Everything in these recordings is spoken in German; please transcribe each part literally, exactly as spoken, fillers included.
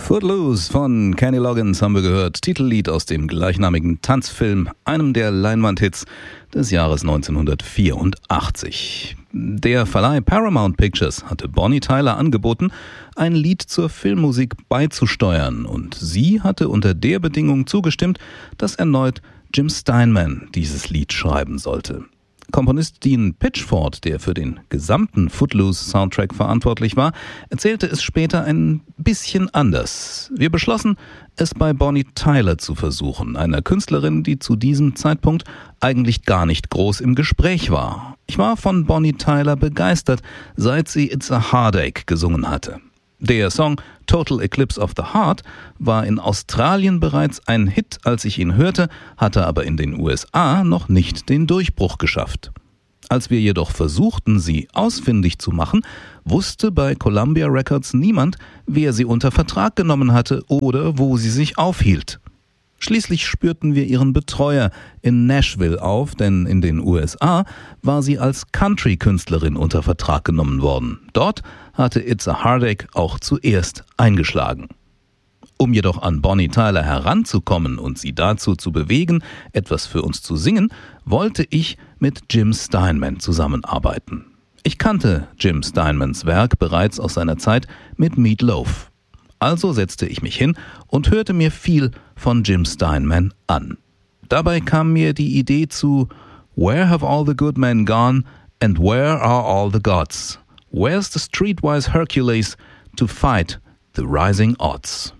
Footloose von Kenny Loggins haben wir gehört, Titellied aus dem gleichnamigen Tanzfilm, einem der Leinwandhits des Jahres neunzehnhundertvierundachtzig. Der Verleih Paramount Pictures hatte Bonnie Tyler angeboten, ein Lied zur Filmmusik beizusteuern, und sie hatte unter der Bedingung zugestimmt, dass erneut Jim Steinman dieses Lied schreiben sollte. Komponist Dean Pitchford, der für den gesamten Footloose-Soundtrack verantwortlich war, erzählte es später ein bisschen anders. Wir beschlossen, es bei Bonnie Tyler zu versuchen, einer Künstlerin, die zu diesem Zeitpunkt eigentlich gar nicht groß im Gespräch war. Ich war von Bonnie Tyler begeistert, seit sie It's a Heartache gesungen hatte. Der Song Total Eclipse of the Heart war in Australien bereits ein Hit, als ich ihn hörte, hatte aber in den U S A noch nicht den Durchbruch geschafft. Als wir jedoch versuchten, sie ausfindig zu machen, wusste bei Columbia Records niemand, wer sie unter Vertrag genommen hatte oder wo sie sich aufhielt. Schließlich spürten wir ihren Betreuer in Nashville auf, denn in den U S A war sie als Country-Künstlerin unter Vertrag genommen worden. Dort hatte It's a Heartache auch zuerst eingeschlagen. Um jedoch an Bonnie Tyler heranzukommen und sie dazu zu bewegen, etwas für uns zu singen, wollte ich mit Jim Steinman zusammenarbeiten. Ich kannte Jim Steinmans Werk bereits aus seiner Zeit mit Meat Loaf. Also setzte ich mich hin und hörte mir viel von Jim Steinman an. Dabei kam mir die Idee zu Where have all the good men gone and where are all the gods? Where's the streetwise Hercules to fight the rising odds?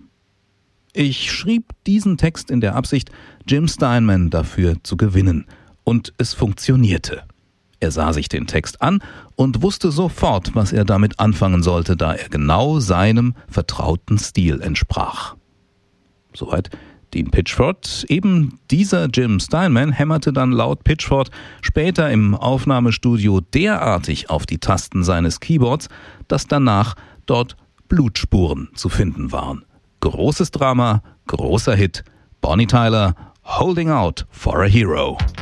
Ich schrieb diesen Text in der Absicht, Jim Steinman dafür zu gewinnen. Und es funktionierte. Er sah sich den Text an und wusste sofort, was er damit anfangen sollte, da er genau seinem vertrauten Stil entsprach. Soweit Dean Pitchford. Eben dieser Jim Steinman hämmerte dann laut Pitchford später im Aufnahmestudio derartig auf die Tasten seines Keyboards, dass danach dort Blutspuren zu finden waren. Großes Drama, großer Hit. Bonnie Tyler, Holding Out for a Hero.